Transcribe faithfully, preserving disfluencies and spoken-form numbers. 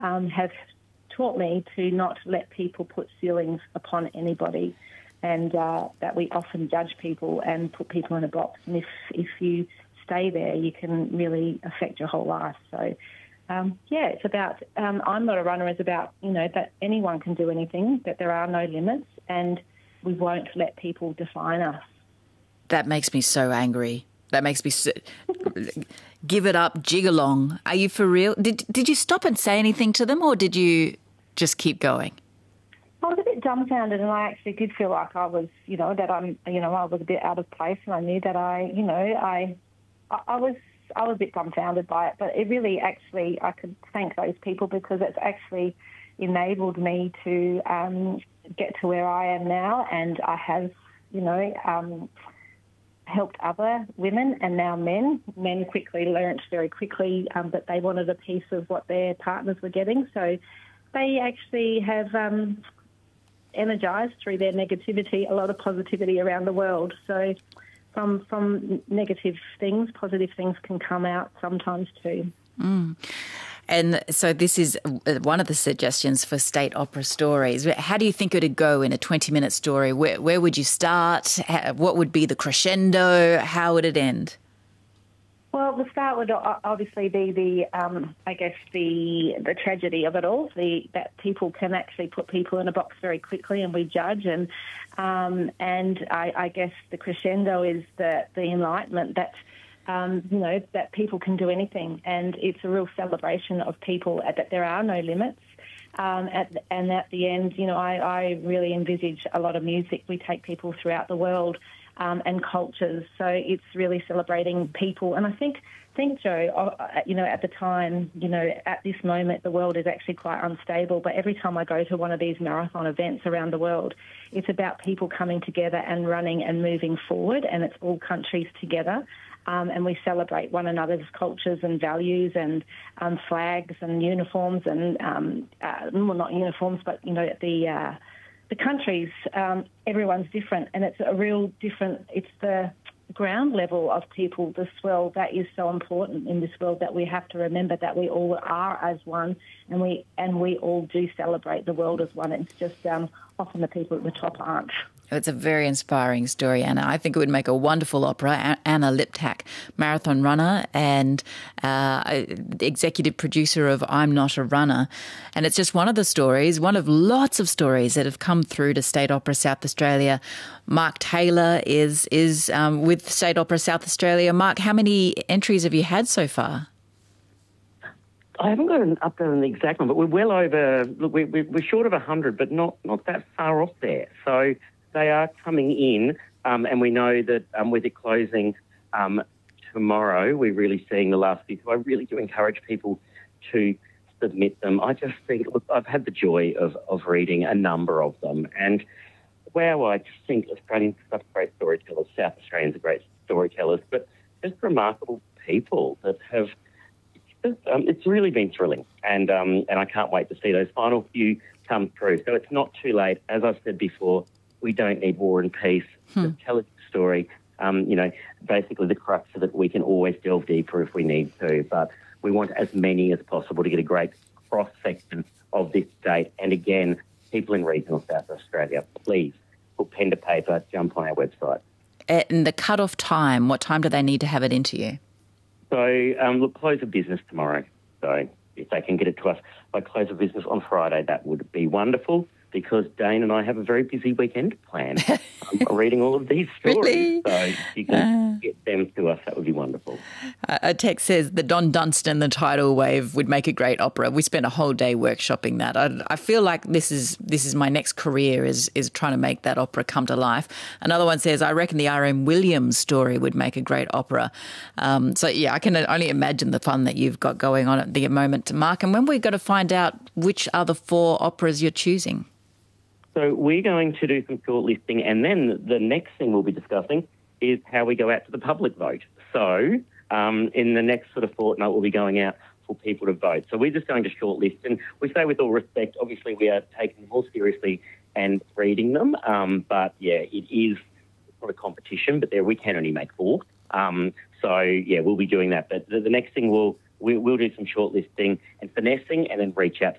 um, have taught me to not let people put ceilings upon anybody, and uh, that we often judge people and put people in a box. And if, if you stay there, you can really affect your whole life. So, um, yeah, it's about um, I'm Not a Runner is about, you know, that anyone can do anything, that there are no limits, and we won't let people define us. That makes me so angry. That makes me so... Give it up, jig along. Are you for real? Did did you stop and say anything to them, or did you just keep going? I was a bit dumbfounded, and I actually did feel like I was, you know, that I'm, you know, I was a bit out of place, and I knew that I, you know, I, I was, I was a bit dumbfounded by it. But it really, actually, I could thank those people, because it's actually enabled me to um, get to where I am now, and I have, you know. Um, helped other women and now men. Men quickly learnt very quickly um, that they wanted a piece of what their partners were getting. So they actually have um, energised through their negativity a lot of positivity around the world. So from from negative things, positive things can come out sometimes too. Mm. And so this is one of the suggestions for State Opera stories. How do you think it would go in a twenty-minute story? Where, where would you start? What would be the crescendo? How would it end? Well, the start would obviously be the, um, I guess, the the tragedy of it all, the that people can actually put people in a box very quickly and we judge. And um, and I, I guess the crescendo is the, the enlightenment that, Um, you know, that people can do anything, and it's a real celebration of people, that there are no limits. Um, at the, and at the end, you know, I, I really envisage a lot of music. We take people throughout the world um, and cultures, so it's really celebrating people. And I think, think Joe, uh, you know, at the time, you know, at this moment, the world is actually quite unstable. But every time I go to one of these marathon events around the world, it's about people coming together and running and moving forward, and it's all countries together. Um, and we celebrate one another's cultures and values and um, flags and uniforms and, um, uh, well, not uniforms, but, you know, the uh, the countries, um, everyone's different, and it's a real different, it's the ground level of people, the swell, that is so important in this world, that we have to remember that we all are as one, and we and we all do celebrate the world as one. It's just um, often the people at the top aren't. It's a very inspiring story, Anna. I think it would make a wonderful opera. Anna Liptak, marathon runner and uh, executive producer of I'm Not a Runner. And it's just one of the stories, one of lots of stories that have come through to State Opera South Australia. Mark Taylor is is um, with State Opera South Australia. Mark, how many entries have you had so far? I haven't got an update on the exact one, but we're well over, look, we, we, we're short of one hundred, but not, not that far off there. So they are coming in, um, and we know that um, with it closing um, tomorrow, we're really seeing the last few. So I really do encourage people to submit them. I just think, look, I've had the joy of, of reading a number of them, and wow, I just think Australians are such great storytellers, South Australians are great storytellers, but just remarkable people that have, it's, um, it's really been thrilling, and um, and I can't wait to see those final few come through. So it's not too late. As I've said before, we don't need War and Peace. Hmm. Just tell a story. Um, you know, basically the crux of it, we can always delve deeper if we need to, but we want as many as possible to get a great cross-section of this state. And again, people in regional South Australia, please put pen to paper, jump on our website. And the cut-off time, what time do they need to have it into you? So, um, look, close of business tomorrow. So if they can get it to us by close of business on Friday, that would be wonderful, because Dane and I have a very busy weekend planned. I'm reading all of these stories. Really? So if you can uh, get them to us, that would be wonderful. Uh, a text says the Don Dunstan, the tidal wave would make a great opera. We spent a whole day workshopping that. I, I feel like this is this is my next career, is is trying to make that opera come to life. Another one says, I reckon the R M Williams story would make a great opera. Um, so, yeah, I can only imagine the fun that you've got going on at the moment, Mark. And when we've got to find out which are the four operas you're choosing? So we're going to do some shortlisting, and then the next thing we'll be discussing is how we go out to the public vote. So um, in the next sort of fortnight, we'll be going out for people to vote. So we're just going to shortlist, and we say with all respect, obviously we are taking them all seriously and reading them. Um, but, yeah, it is not a competition, but there we can only make four. Um, so, yeah, we'll be doing that. But the, the next thing we'll we, we'll do some shortlisting and finessing and then reach out to